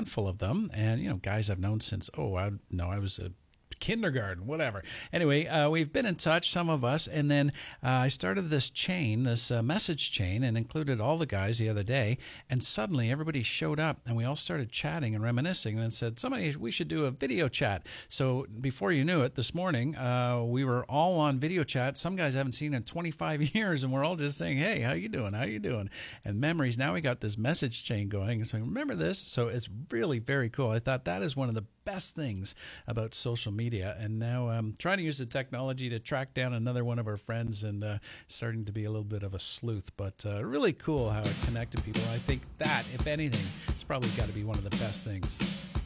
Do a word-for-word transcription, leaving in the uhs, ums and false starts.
handful of them, and you know, guys I've known since oh, I know I was a kindergarten, whatever. Anyway, uh, we've been in touch, some of us, and then uh, I started this chain, this uh, message chain, and included all the guys the other day, and suddenly everybody showed up, and we all started chatting and reminiscing, and then said, somebody, we should do a video chat. So before you knew it, this morning, uh, we were all on video chat. Some guys I haven't seen in twenty-five years, and we're all just saying, hey, how you doing? How you doing? And memories. Now we got this message chain going, and saying, remember this? So it's really very cool. I thought that is one of the best things about social media, and now I'm trying to use the technology to track down another one of our friends, and uh, starting to be a little bit of a sleuth, but uh, really cool how it connected people. I think that, if anything, it's probably got to be one of the best things.